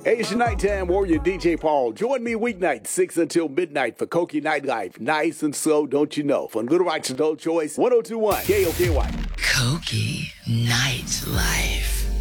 Hey, it's your nighttime warrior, DJ Paul. Join me weeknight, 6 until midnight for Koki Nightlife. Nice and slow, don't you know? From Little Rock's Adult Choice, 1021 KOKY. Koki Nightlife.